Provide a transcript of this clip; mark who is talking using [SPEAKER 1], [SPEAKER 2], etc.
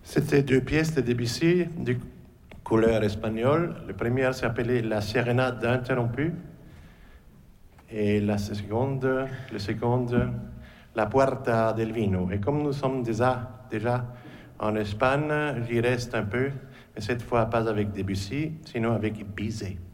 [SPEAKER 1] C'était deux pièces de Debussy de couleur espagnole. La première s'appelait La Sérénade interrompue et la seconde, La Puerta del Vino. Et comme nous sommes déjà en Espagne, j'y reste un peu, mais cette fois pas avec Debussy, sinon avec Bizet.